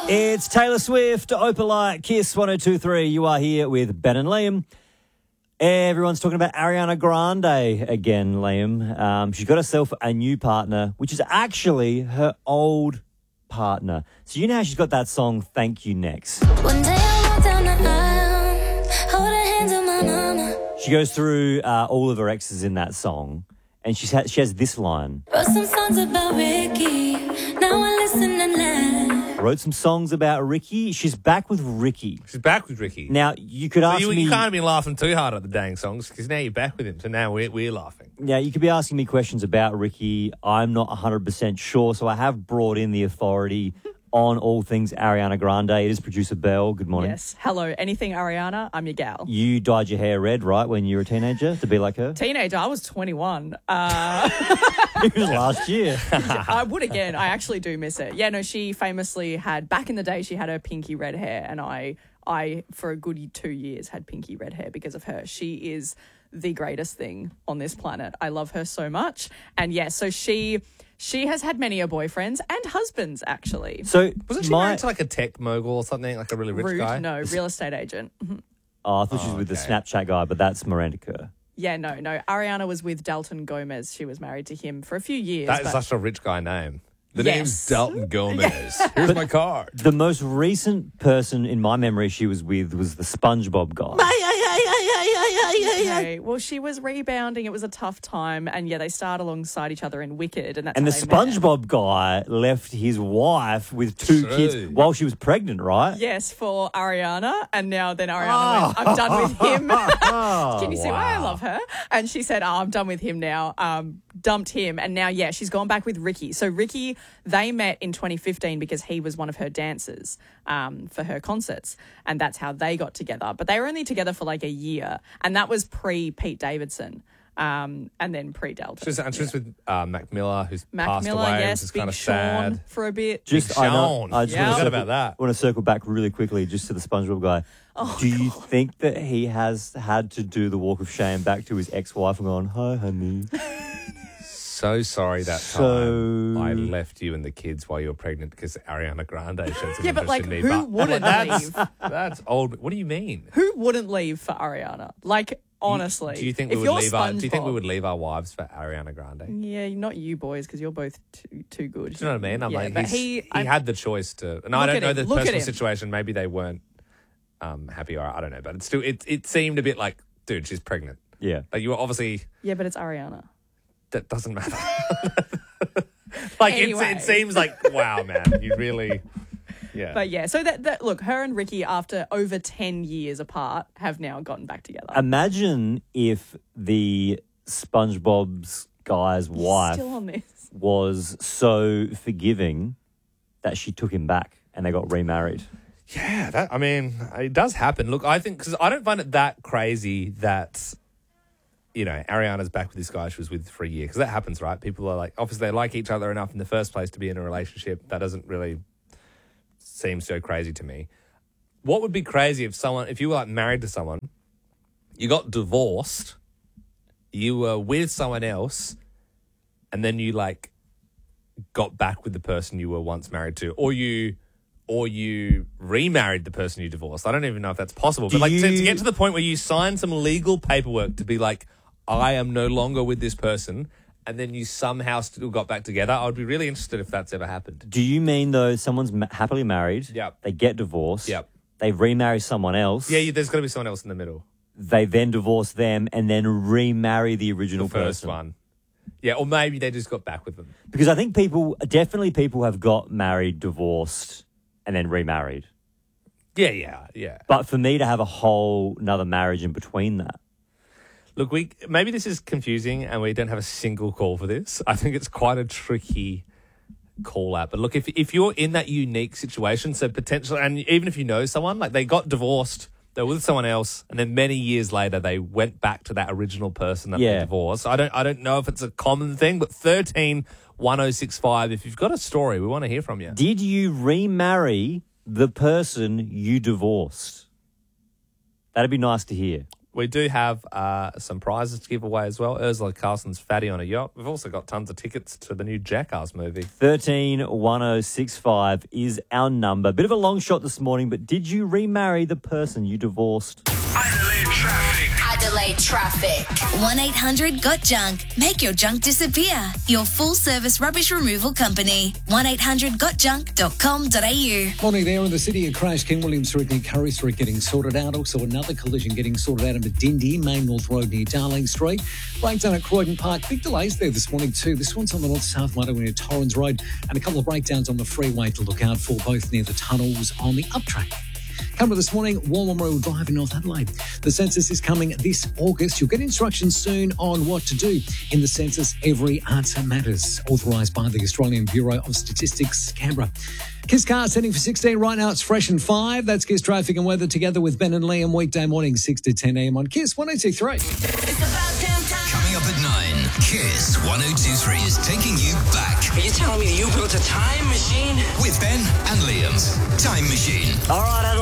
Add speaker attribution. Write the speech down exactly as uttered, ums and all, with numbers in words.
Speaker 1: It's Taylor Swift, Opalite, Kiss one oh two point three. You are here with Ben and Liam. Everyone's talking about Ariana Grande again, Liam. Um, she's got herself a new partner, which is actually her old partner. So you know how she's got that song, Thank You Next.
Speaker 2: One day I walk down the aisle, hold her hands of my mama.
Speaker 1: She goes through uh, all of her exes in that song, and she's ha- she has this line.
Speaker 2: Wrote some songs about Ricky, now I listen and laugh.
Speaker 1: Wrote some songs about Ricky. She's back with Ricky.
Speaker 3: She's back with Ricky.
Speaker 1: Now, you could
Speaker 3: So
Speaker 1: ask
Speaker 3: you,
Speaker 1: me...
Speaker 3: you can't have been laughing too hard at the dang songs because now you're back with him. So now we're, we're laughing.
Speaker 1: Now, you could be asking me questions about Ricky. I'm not one hundred percent sure, so I have brought in the authority on all things Ariana Grande. It is producer Belle. Good morning.
Speaker 4: Yes. Hello. Anything Ariana, I'm your gal.
Speaker 1: You dyed your hair red, right, when you were a teenager to be like her?
Speaker 4: Teenager, I was twenty-one. Uh,
Speaker 1: It was last year.
Speaker 4: I would again. I actually do miss it. Yeah, no, she famously had, back in the day, she had her pinky red hair, and I, I for a good two years, had pinky red hair because of her. She is the greatest thing on this planet. I love her so much. And yeah, so she... She has had many a boyfriends and husbands, actually.
Speaker 1: So,
Speaker 3: Wasn't she
Speaker 1: my...
Speaker 3: married to like a tech mogul or something, like a really rich
Speaker 4: Rude,
Speaker 3: guy?
Speaker 4: no, real estate agent. Mhm.
Speaker 1: Oh, I thought she was with the
Speaker 3: okay.
Speaker 1: Snapchat guy, but that's Miranda Kerr.
Speaker 4: Yeah, no, no. Ariana was with Dalton Gomez. She was married to him for a few years.
Speaker 3: That is
Speaker 4: but-
Speaker 3: such a rich guy name. The
Speaker 4: Yes.
Speaker 3: name's Dalton Gomez. Here's my card.
Speaker 1: The most recent person in my memory she was with was the SpongeBob guy.
Speaker 4: Okay. Well, she was rebounding. It was a tough time. And yeah, they starred alongside each other in Wicked. And that's
Speaker 1: And the
Speaker 4: how they met.
Speaker 1: SpongeBob guy left his wife with two
Speaker 3: True.
Speaker 1: kids while she was pregnant, right?
Speaker 4: Yes, for Ariana. And now then Ariana went, I'm done with him. Can you see why I love her? And she said, oh, I'm done with him now. Um, dumped him. And now, yeah, she's gone back with Ricky. So Ricky, they met in twenty fifteen because he was one of her dancers um, for her concerts. And that's how they got together. But they were only together for like a year. And that was pre-Pete Davidson. Um, and then pre-Delta.
Speaker 3: She was, and she was with uh, Mac Miller, who's
Speaker 4: Mac
Speaker 3: passed
Speaker 4: Miller,
Speaker 3: away,
Speaker 4: yes,
Speaker 3: which is
Speaker 4: Big
Speaker 3: kind of
Speaker 4: Sean
Speaker 3: sad.
Speaker 4: for a bit.
Speaker 1: Just,
Speaker 3: Big
Speaker 1: I, know,
Speaker 3: Sean.
Speaker 1: I just
Speaker 4: Yeah.
Speaker 1: want, to
Speaker 3: Forgot
Speaker 1: circle,
Speaker 3: about that.
Speaker 1: want to circle back really quickly just to the SpongeBob guy.
Speaker 4: Oh,
Speaker 1: do you think that he has had to do the walk of shame back to his ex-wife and gone, hi, honey?
Speaker 3: So sorry that
Speaker 1: So-
Speaker 3: time I left you and the kids while you were pregnant because Ariana Grande showed some
Speaker 4: Yeah, but,
Speaker 3: interest
Speaker 4: like,
Speaker 3: in me.
Speaker 4: who
Speaker 3: but
Speaker 4: wouldn't
Speaker 3: that's,
Speaker 4: leave?
Speaker 3: That's old. What do you mean?
Speaker 4: Who wouldn't leave for Ariana? Like, honestly.
Speaker 3: Do you think
Speaker 4: if
Speaker 3: we would
Speaker 4: you're
Speaker 3: leave our? Do you think we
Speaker 4: SpongeBob-
Speaker 3: would leave our wives for Ariana Grande?
Speaker 4: Yeah, not you boys, because you're both too, too good.
Speaker 3: Do you know what I mean? I'm
Speaker 4: yeah,
Speaker 3: like,
Speaker 4: but
Speaker 3: he's,
Speaker 4: he,
Speaker 3: he
Speaker 4: I'm-
Speaker 3: had the choice to. And I
Speaker 4: Look
Speaker 3: don't
Speaker 4: at
Speaker 3: know
Speaker 4: him.
Speaker 3: the
Speaker 4: Look at
Speaker 3: personal
Speaker 4: him.
Speaker 3: situation. Maybe they weren't um, happy, or I don't know. But it's still, it it seemed a bit like, dude, she's pregnant.
Speaker 1: Yeah.
Speaker 3: Like you were obviously.
Speaker 4: Yeah, but it's Ariana.
Speaker 3: That doesn't matter. like
Speaker 4: Anyway.
Speaker 3: it's, it seems like, wow, man, you really. Yeah.
Speaker 4: But yeah, so that, that look, her and Ricky, after over ten years apart, have now gotten back together.
Speaker 1: Imagine if the SpongeBob's guy's wife
Speaker 4: Still on this.
Speaker 1: was so forgiving that she took him back and they got remarried.
Speaker 3: Yeah, that, I mean, it does happen. Look, I think, because I don't find it that crazy that, you know, Ariana's back with this guy she was with for a year, because that happens, right? People are like, obviously they like each other enough in the first place to be in a relationship. That doesn't really seem so crazy to me. What would be crazy if someone, if you were like married to someone, you got divorced, you were with someone else, and then you like got back with the person you were once married to, or you or you remarried the person you divorced. I don't even know if that's possible.
Speaker 1: Do
Speaker 3: but like to, to
Speaker 1: you-
Speaker 3: get to the point where you sign some legal paperwork to be like, I am no longer with this person, and then you somehow still got back together, I would be really interested if that's ever happened.
Speaker 1: Do you mean, though, someone's ma- happily married,
Speaker 3: Yep.
Speaker 1: they get divorced,
Speaker 3: Yep.
Speaker 1: they remarry someone else,
Speaker 3: Yeah, you, there's got to be someone else in the middle.
Speaker 1: they then divorce them and then remarry the original
Speaker 3: The first
Speaker 1: person?
Speaker 3: one. Yeah, or maybe they just got back with them.
Speaker 1: Because I think people, definitely people have got married, divorced, and then remarried.
Speaker 3: Yeah, yeah, yeah.
Speaker 1: But for me to have a whole another marriage in between that,
Speaker 3: Look, we maybe this is confusing and we don't have a single call for this. I think it's quite a tricky call out. But look, if if you're in that unique situation, so potentially, and even if you know someone, like they got divorced, they were with someone else, and then many years later they went back to that original person that
Speaker 1: Yeah.
Speaker 3: they divorced. I don't I don't know if it's a common thing, but thirteen one oh six five, if you've got a story, we want to hear from you.
Speaker 1: did you remarry the person you divorced? That'd be nice to hear.
Speaker 3: We do have uh, some prizes to give away as well. Ursula Carlson's Fatty on a Yacht. We've also got tons of tickets to the new Jackass movie.
Speaker 1: thirteen one oh six five is our number. Bit of a long shot this morning, but did you remarry the person you divorced?
Speaker 5: Adelaide Traffic.
Speaker 6: Adelaide Traffic.
Speaker 2: one eight hundred got junk. Make your junk disappear. Your full service rubbish removal company. one eight hundred got junk dot com dot a u.
Speaker 7: Morning there in the city. A crash, King William Street near Curry Street getting sorted out. Also another collision getting sorted out in Medindi, Main North Road near Darling Street. Breakdown at Croydon Park. Big delays there this morning too. This one's on the north-south motorway near Torrens Road, and a couple of breakdowns on the freeway to look out for, both near the tunnels on the uptrack. Coming this morning, Wallaroo Drive in North Adelaide. The census is coming this August. You'll get instructions soon on what to do in the census. Every answer matters. Authorised by the Australian Bureau of Statistics, Canberra. Kiss Cars heading for sixteen right now. It's fresh and five. That's Kiss Traffic and Weather together with Ben and Liam. Weekday morning, six to ten a.m. on Kiss one oh two three.
Speaker 5: Coming up at nine, Kiss one oh two three is taking you back
Speaker 8: Are you telling me you built a time machine?
Speaker 5: with Ben and Liam's Time Machine.
Speaker 1: All right,